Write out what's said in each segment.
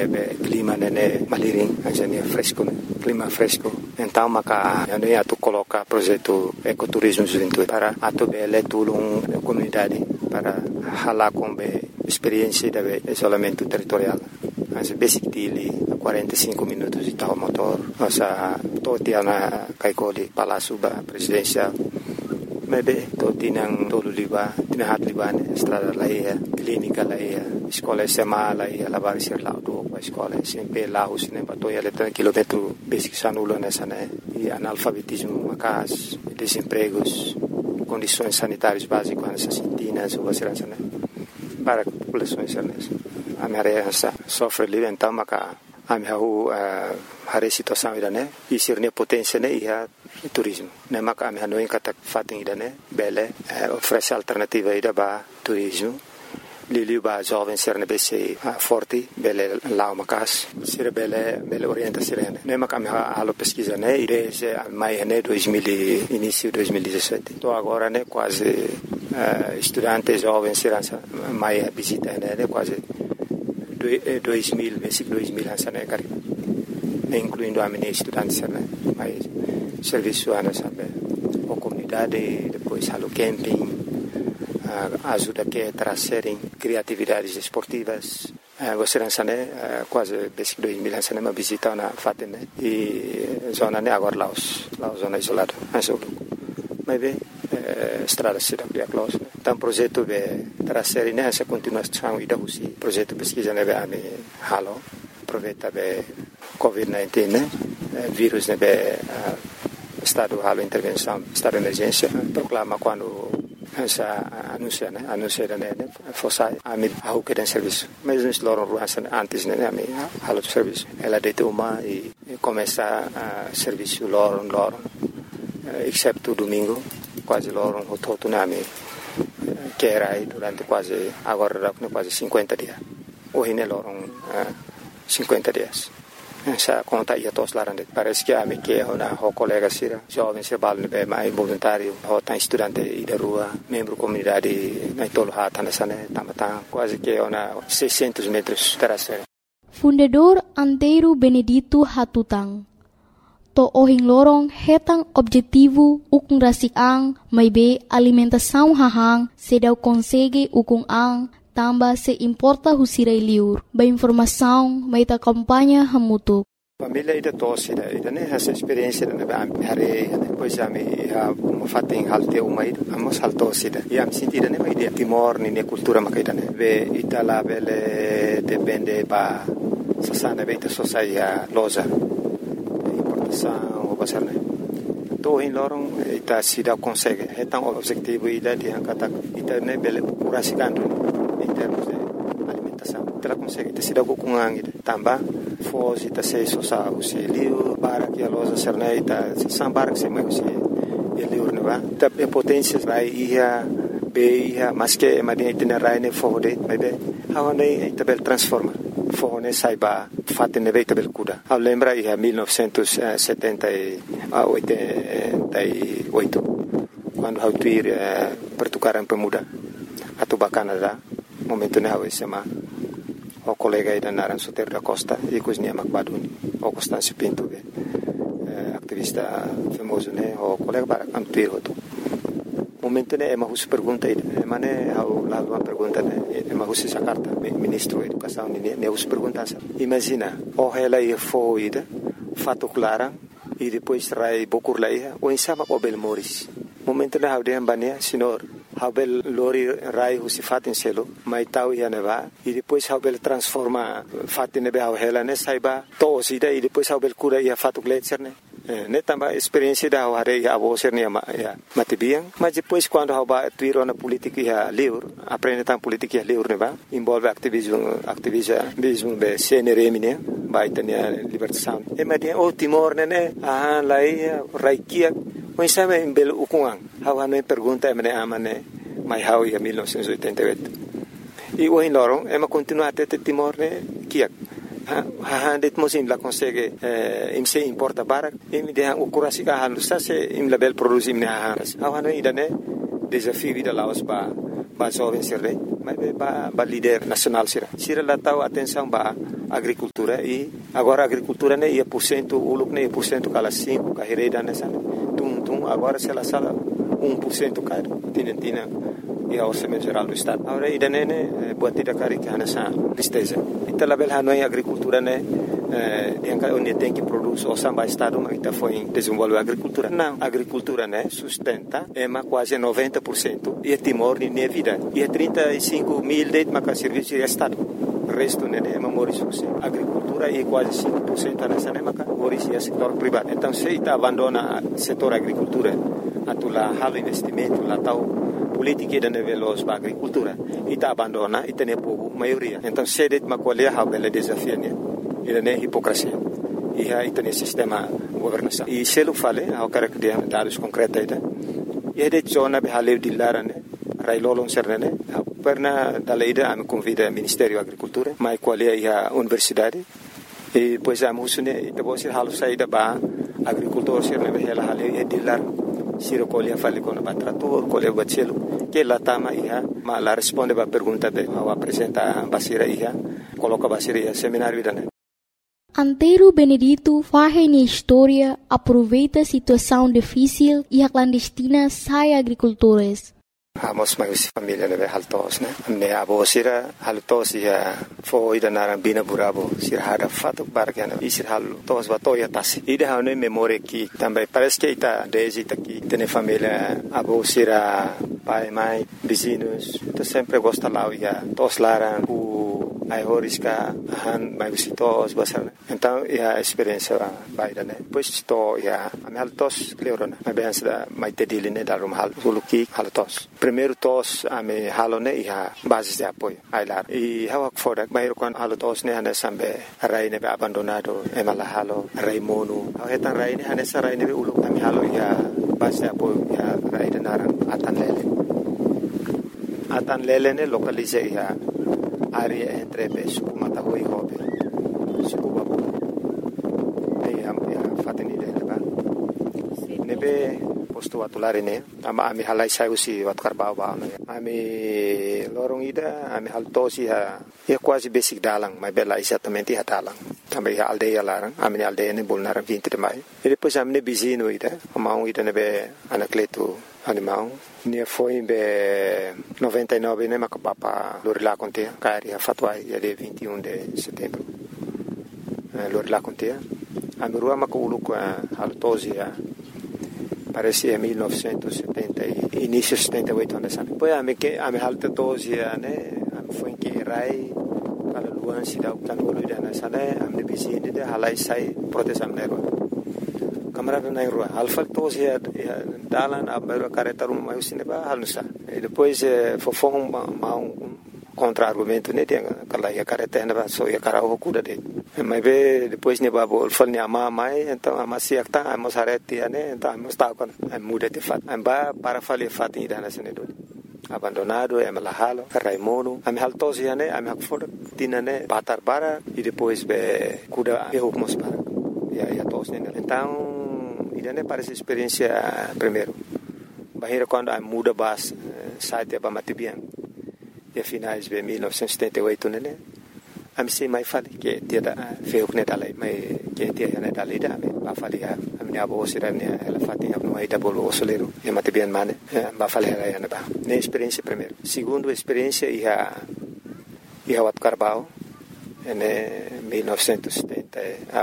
be clima nene maliring, anjani fresco, clima fresco. Então maka eu atu coloca projeto ecoturismo juventude para atu bele tulung comunidade para hala com be experiência de isolamento territorial. As basic dili 45 minutos de tal motor, nossa totiana kaikoli palácio presidencial. Maybe totinang tolo liba, tinahat liban, estrada laia, clínica laia, escola sema laia, lavar ser lá do escola, sempre lá o cinema, toia letra quilômetro basic sanulo nessa né, e analfabetismo, macas, desempregos, condições sanitárias básicas nessas sintinas, ou assim, né, para a população nessa. A minha área sofre livre, então, maca, a minha a situação ida né, e ser ne potência né, e a turismo. Ne maka a minha não encata fatem ida né, bele oferece alternativa ida ba turismo. Lili ba jovem ser ne bese forte, bele lá uma casa, ser bele orienta ser ne maka a minha alo pesquisa né, e desde maio né 2000 início 2017. Então agora né quase estudantes jovens ser maio visita né quase 2000, versículo 2000 né cari. Incluindo a minha estudante, mas serviço a comunidade, depois halo camping, ajuda que trazerem criatividades esportivas. Você né quase desde 2000 né uma visita na Fatima e zona né agora Laos zona isolada, mas bem estrada cidade a close. Então projeto de trazer né essa continuação e da projeto pesquisa né a halo aproveita be COVID-19, né? Vírus, né? Estado de intervenção, estado de emergência, proclama quando essa anuncia, né? Fossai, a mim, a que tem serviço. Mas nós loram antes, né? A mim, a do serviço. Ela deita uma e começa a serviço loram, exceto domingo, quase loram o todo, né? A mim, que era aí durante quase, agora quase 50 dias. Hoje, né? Loram 50 dias. Essa conta ia todos lá dentro. Parece que a minha que o colega sira jovem se bala bem mais voluntário, o tá estudante e da rua, membro comunidade na tolo hata nessa né, tamata quase que 600 metros terastre. Fundador Antero Benedito Hatutang. To ohing lorong hetang objetivo ukung rasik-ang may be alimentação hahang sedaw konsege ukung ang tamba se importa husiray liur. Ba informação may ta kampanya hamutuk. Família ida tosse ida né essa experiência né hari depois a me fating halte umai amos haltosse ida e am sentida né mai de Timor ni cultura makaida né ve itala bele depende ba sasana beita sosaia loja importação ou passar né to em lorong ita sida consegue então objetivo ida de kata ita né bele curasikandu em termos de alimentação. Ela consegue ter sido com angue também, foge tá se sosa o se liu para que a loja serneita sambar que se mais se liu né va. Tá potência vai ia be mas que madia itinerário né foge mas be hawa né tabel transforma foge saiba fatene be tabel kuda. Eu lembra ia 1988 quando eu tuir pertukaran pemuda atau Canadá momento né eu chama o colega aí da Naran Soter da Costa e cozinha Macbaduni o Constâncio Pinto ativista famoso né o colega para cantuir outro momento né é uma pergunta aí né eu lá uma pergunta né é uma essa carta ministro da educação né os perguntas imagina o ela ia foi fato clara e depois rai bokur lá o insama o Belmoris momento né eu dembania senhor Habel lori rai husi fatin selo mai tau ia neva e depois Habel transforma fatin nebe hela ne saiba to sida e depois Habel cura ia fatu gletser ne tamba experiência da hare ia abo ser ne matibiang mas depois quando haba tuiro na política ia livre aprende tam política ia livre neva envolve ativismo be CNRM ne vai ter libertação e madia o Timor ne lai raikia mas sabe em belo ukungang hawa me pergunta emane amane mai hau ia 1988 e o em lorong ema continua até Timor ne kiak det mosim la consegue im se importa barak im de o kurasi ka halu sa se im label produzim ne hawa no idane desafio vida Laos ba ba jovem sirre, mas ba líder nacional sira. Sira lá tau atenção ba agricultura e agora a agricultura né ia % uluk né ia % kala 5 carreira nessa tum agora se ela sala 1% cai tina e a orçamento geral do estado. Agora ida né buat tidak kari que nessa listeza. Ita label hanoi agricultura né yang onde tem que produz o samba estado mas ita foi desenvolver a agricultura. Não, a agricultura né sustenta quase 90% e Timor nem vida. E 35 mil de maka serviço de estado. O resto né é memorisus. Agricultura é quase 5% nessa né maka origem setor privado. Então se ita abandona setor agricultura, atula halo investimento lá tal política da nível da agricultura ita abandona ita ne povo maioria. Então se det makolia ha bela desafio né ida ne hipocrisia. E ita ne sistema governação. E se lo fale ao cara que dá dados concretos ita. E det zona be haleu dilara né railolong serne perna daleida am convida Ministério da Agricultura, mai qualia ia universidade. E pois a musune ita bosi halu saída ba agricultor serne be hela haleu e dilar siro colia fale con trator, colia bacelo, que la tama ia, ma la responde ba pergunta be, ao apresenta basira ia, coloca basira ia seminário idane. Antero Benedito faz na história, aproveita a situação difícil e a clandestina sai agricultores. Amos mais família nebe haltos né me abo sira haltos ia foi da narambina burabo sira hada fato barkana isir haltos batoya tasi ida hane memória que também parece que ita desde aqui tem família abo sira pai mãe vizinhos to sempre gosta lá ia tos laran ai horiska han mai visitos basar então a experiência baida né pois to ia am haltos cleorona mas bem da mai tediline da rum hal suluki haltos primeiro tos ame halone ia basis de apoio ai lá e hawak fodak bairo kon haltos ne hane sambe rai ne abandonado emala halo rai monu hetan rai ne hane sarai ne ulu ame halo ia basis de apoio ia rai de naran atan lele ne localize ia área entre Suku Matahui e Hobe, Suku Babu. Aí a fatini dele, tá? Nebe posto atulare ne, ami halai saiu si watkar bawa ne. Ami lorong ida, ami haltosi ha, quase basic dalang, mas bela exatamente ha dalang. Também a aldeia larang, ami aldeia ne bolnaram 20 de maio. E depois ami ne bizino ida, amau ida nebe anacleto animal. Nia foi em 99 né macapapa Lorila contea cari a fatwa dia 21 de setembro Lorila contea a mirua maculu com a haltosia parecia 1970 início 78 anos depois a me haltosia né foi que rai para luan sida kan uluida na sana am de bizinde de halai sai proteção nero camarada na rua alfa tos ya dalan abero careta rum mai usine ba halusa e depois fofong ma contra argumento ne tem aquela ya careta na ba so ya carao cuda de mas be depois ne ba bol fal ne ama mai então ama siakta amos areti ne então amos ta con muda de fat amba para fali fat ida na sene do abandonado é malahalo raimono am haltos ya ne am hakfor tinane batar bara e depois be cuda e hukmos para ya tos ne então idane parece experiência primeiro bahira quando a muda bas site ba matibian e finais de 1978 né am sei mai fale que dia da feu que dalai mai que dia né dalai da ba fale a minha avó sirane ela fatinha no aí da bolo soleiro e matibian mane ba fale ela né ba ne experiência primeiro segundo experiência ia wat carbao né 1970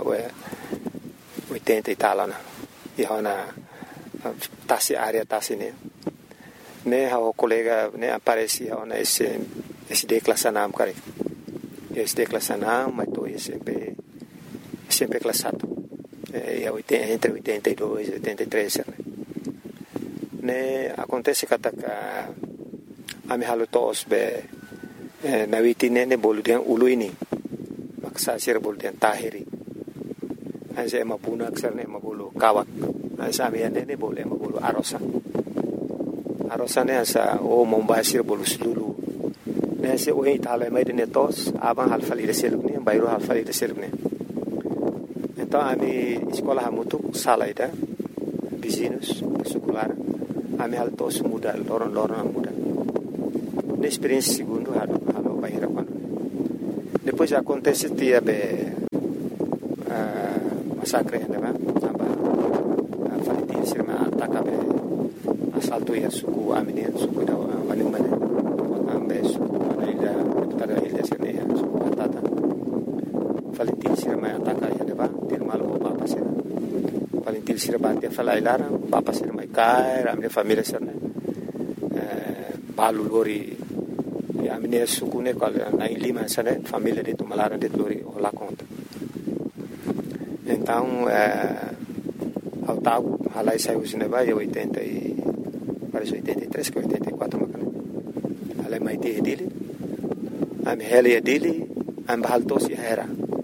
80 e tal né e hona tasi área tasi ne o colega ne aparecia ona esse declassanam cara esse declassanam mas tô sempre classado entre 82 e 83 ne acontece que a me halutos be na vitine ne boludian uluini maksa sir boludian tahiri anse mapuna aksarne mabulu kawak ansa miane ne boleh mabulu arosa ne ansa o mombasir bolu sulu ne se o itala mai de netos aban halfali de selukne bayro halfali de selukne então ami escola hamutu salaida vizinhos secular ami haltos muda loron muda Na experiência segundo, halo bahira quando. Depois acontece dia massacre, né? Falitin sirma ataka be assalto ya suku amine suku da manumane ambe suku ila pada ila sene ya suku atata Falitin sirma ataka ya deba dirmalo papa sirma Falitin sirma dia falailara papa sirma kai ramne família sirna balu lori ya amine suku ne kal na lima sene família de tumalara de lori ola conta então ao tal halai saiu cinema e 80 e parece 83 que 84 macana halai mai te dele am heli dele am baltos e era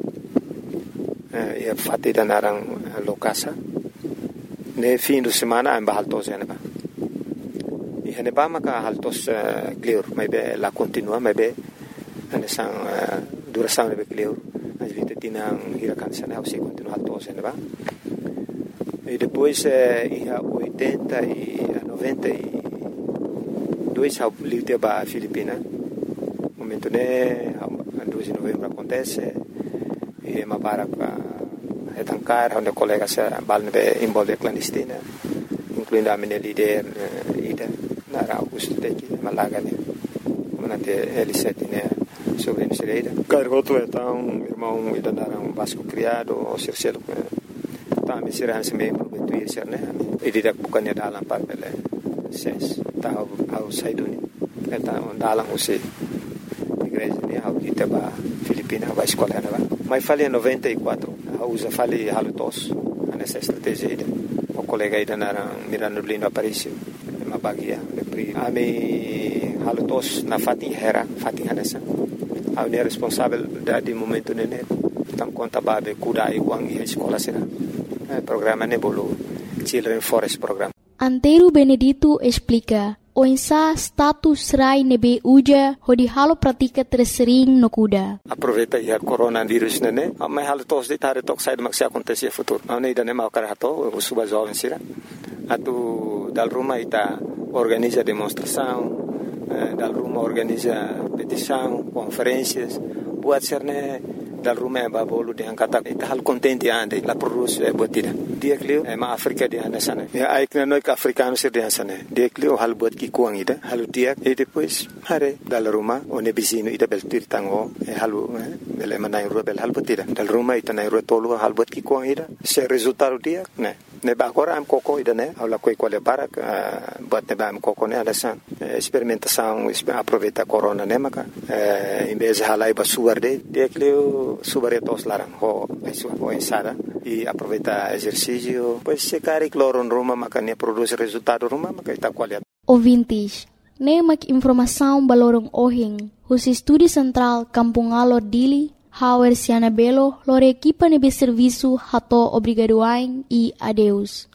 e fatti da narang lokasa ne fim de semana am baltos e neba e neba maka haltos clear mai be la continua mai be ane sang duração ne be clear as vite tinang hirakan sana o se continua haltos e neba. E depois, em 80 e 92, eu livre para a Filipina. No momento, né, 12 de novembro acontece. E uma barra retancar, onde colegas se envolvem clandestina, incluindo a minha líder, Ida, Nara Augusto Teki, Malaga, né, como na L7, né, sobre a Ida. Cargoto, então, irmão, Ida Nara, Vasco criado, o Circelo, kami sirahan semember betul ya sirne ididak bukannya dalam parpele ses tahu outside ni kita dalam usi igreja ni au kita ba Filipina ba escola na ba mai fali 94 usa fali halutos nessa estratégia ida o colega ida na Mirano Lino Aparicio ma bagia pri ami halutos na fatin hanesa au ne responsável de momento nene tam conta babe kuda e wang e escola sira programa Nebolo Children Forest Program. Antero Benedito explica o insa status rai nebe uja hodi halo pratika tersering no kuda. Aproveita ya coronavírus nene, mas halo tos de tare tok sai maksi acontecer futuro. Não ida nem mau karato, o suba jovem sira. Atu dal rumah ita organiza demonstração, dal rumah organiza petição, conferências, buat serne dal rumah babolu dengan kata kita hal contente ande la produce botida dia klio ma Afrika dia na sana ya aikna noi ka africano sir dia sana dia klio hal bot ki kuang ida hal dia e depois hare dal rumah one bisino ida bel tir tango halu bele manai ro bel hal botida dal rumah ita nai ro tolu hal bot ki kuang ida se resultado dia ne ba agora am koko ida ne aula koi quale barak bot ne ba am koko ne alasan experimentação aproveita corona ne maka em vez halai ba suarde dia klio subaretos larang ho ensada e aproveita exercício pois se cari cloro em Roma maka ne produz resultado Roma maka ita qualidade ouvintes ne mak informação balorong ohing hus estúdio central Kampung Alor Dili Hauer Siana Belo lore equipa nebe serviço hato obrigadoain e adeus